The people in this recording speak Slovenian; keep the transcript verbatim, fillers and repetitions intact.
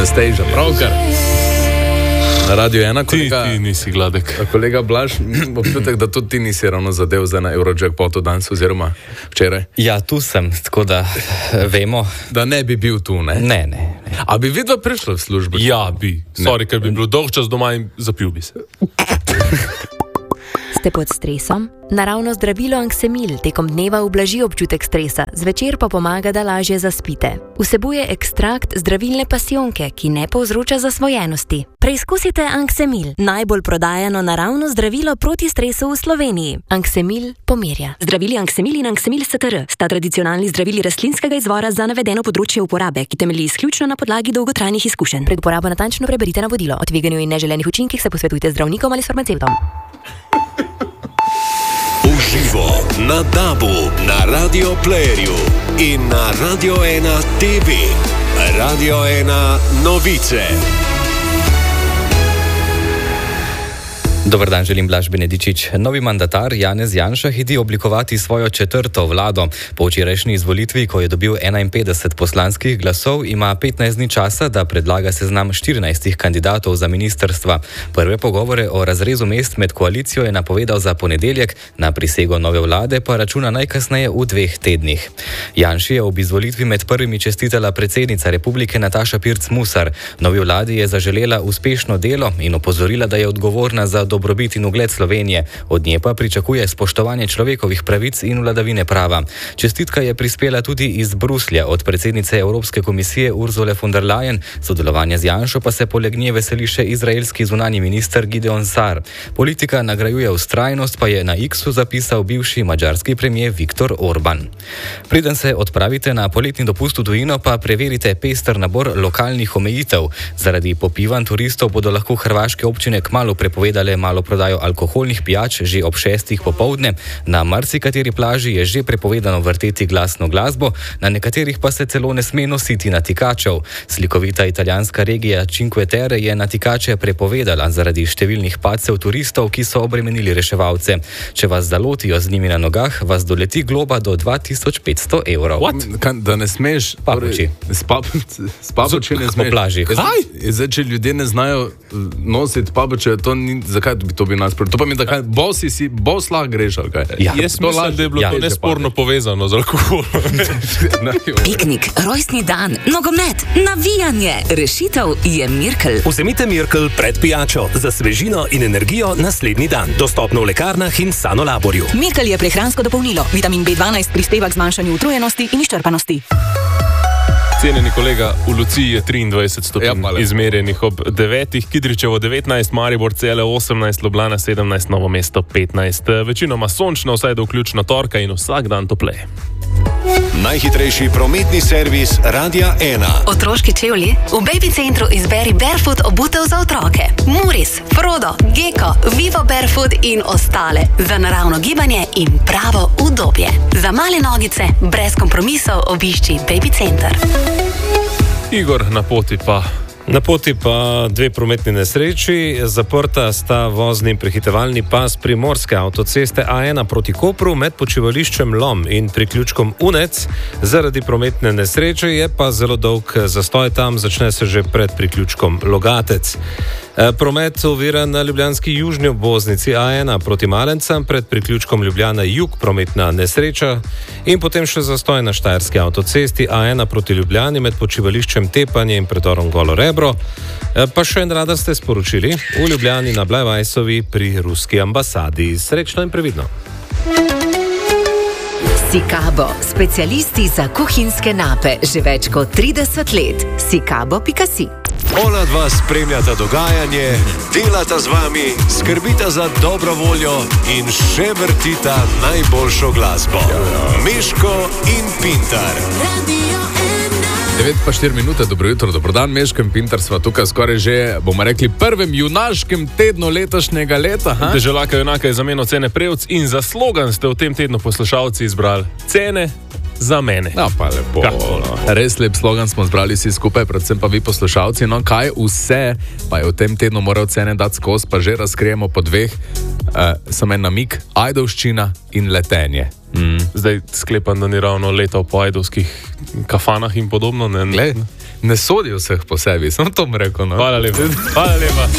Anastasia, pravkar. Na Radio ena, kolega, ti, ti nisi gladek. Kolega Blaž, občutek, da tudi ti nisi ravno zadev za na Eurojackpotu danes oziroma včeraj. Ja, tu sem, tako da vemo. Da ne bi bil tu, ne? Ne, ne. ne. A bi vidva prišla v službo? Ja, bi. Sorry, ker bi bil dolg čas doma in zapil bi se. Ste pod stresom? Naravno zdravilo Anksemil tekom dneva ublaži občutek stresa, zvečer pa pomaga, da lažje zaspite. Vsebuje ekstrakt zdravilne pasijonke, ki ne povzroča zasvojenosti. Preizkusite Anksemil, najbolj prodajano naravno zdravilo proti stresu v Sloveniji. Anksemil pomirja. Zdravili Anksemil in Anksemil S T R sta tradicionalni zdravili rastlinskega izvora za navedeno področje uporabe, ki temelji izključno na podlagi dolgotrajnih izkušenj. Pred uporabo natančno preberite navodilo. O tveganju in neželenih učinkih se posvetujte z zdravnikom ali s farmacevtom. Uživo na Dabu, na Radio Playerju in na Radio ena T V. Radio ena Novice. Dobar dan, želim Blaž Benedičič. Novi mandatar Janez Janša hiti oblikovati svojo četrto vlado. Po včerajšnji izvolitvi, ko je dobil enainpetdeset poslanskih glasov, ima petnajst dni časa, da predlaga seznam štirinajstih kandidatov za ministrstva. Prve pogovore o razrezu mest med koalicijo je napovedal za ponedeljek, na prisego nove vlade pa računa najkasneje v dveh tednih. Janši je ob izvolitvi med prvimi čestitala predsednica republike Nataša Pirc Musar. Novi vladi je zaželela uspešno delo in opozorila, da je odgovorna za dobrobit in ugled Slovenije. Od nje pa pričakuje spoštovanje človekovih pravic in vladavine prava. Čestitka je prispela tudi iz Bruslja od predsednice Evropske komisije Ursule von der Leyen. Sodelovanje z Janšo pa se poleg nje veseli še izraelski zunanji minister Gideon Sar. Politika nagrajuje vztrajnost, pa je na X-u zapisal bivši madžarski premier Viktor Orban. Preden se odpravite na poletni dopust v tujino, pa preverite pester nabor lokalnih omejitev. Zaradi popivanj turistov bodo lahko hrvaške občine kmalu prepovedale malo prodajo alkoholnih pijač že ob šestih popovdne. Na marsikateri plaži je že prepovedano vrteti glasno glasbo, na nekaterih pa se celo ne sme nositi natikačev. Slikovita italijanska regija Cinque Terre je natikače prepovedala zaradi številnih padcev turistov, ki so obremenili reševalce. Če vas zalotijo z njimi na nogah, vas doleti globa do dva tisoč petsto evrov. What? Da ne smeš papuči. S papuči ne smeš. Po plaži. Kaj? Zdaj, če ljudje ne znajo nositi papuče, to ni, zakaj bi to bil nas? To pa mi da kaj, bosi si, bos lahko greš, ali kaj? Ja, jaz mislim, da je bilo ja, to nesporno povezano z alkoholom. Piknik, rojstni dan, nogomet, navijanje. Rešitev je Mirkel. Vzemite Mirkel pred pijačo za svežino in energijo naslednji dan. Dostopno v lekarnah in Sanolaborju. Mirkel je prehransko dopolnilo. Vitamin B dvanajst prispeva k zmanjšanju utrujenosti in izčrpanosti. Cenjeni kolega, v Luciji je triindvajset stopinj ja, izmerjenih ob devetih, Kidričevo devetnajst, Maribor Cele osemnajst, Ljubljana sedemnajst, Novo mesto petnajst. Večinoma sončno, vsaj do vključno torka in vsak dan topleje. Najhitrejši prometni servis Radia ena. Otroški čevlji? V Baby Centru izberi Barefoot obutev za otroke. Muris, Frodo, Gecko, Vivo Barefoot in ostale. Za naravno gibanje in pravo udobje. Za male nogice, brez kompromisov obišči Baby Center. Igor, na poti pa... Na poti pa dve prometni nesreči. Zaprta sta vozni in prehitevalni pas primorske avtoceste A ena proti Kopru med počivališčem Lom in priključkom Unec. Zaradi prometne nesreče je pa zelo dolg zastoj tam, začne se že pred priključkom Logatec. Promet ovira na ljubljanski južni obvoznici A ena proti Malencam, pred priključkom Ljubljana jug prometna nesreča in potem še zastoj na štajerski avtocesti A ena proti Ljubljani med počivališčem Tepanje in predorom Golo Rebro. Pa še en radar ste sporočili v Ljubljani na Blajvajsovi pri ruski ambasadi. Srečno in previdno. Sikabo, specialisti za kuhinjske nape, že več kot trideset let. sikabo pika si. Ona dva spremljata dogajanje, delata z vami, skrbita za dobro voljo in še vrtita najboljšo glasbo. Meško in Pintar. devet pa štiri minute, dobro jutro, dobro dan, Meško in Pintar sva tukaj skoraj že, bomo rekli, prvem junaškem tednu letošnjega leta. Deželaka junaka je zamenil Cene Prevc in za slogan ste v tem tednu poslušalci izbrali Cene za mene. No, pa lepo. No. Res lep slogan smo zbrali vsi skupaj, predvsem pa vi poslušalci. No, kaj vse pa je v tem tednu moral Cene dati skozi, pa že razkrijemo po dveh. Uh, Sem en namik, ajdovščina in letenje. Mm. Zdaj sklepam, da ni ravno letal po ajdovskih kafanah in podobno. Ne? Glej, ne sodi vseh po sebi, samo to bom rekel. No? Hvala lepa. Hvala lepa.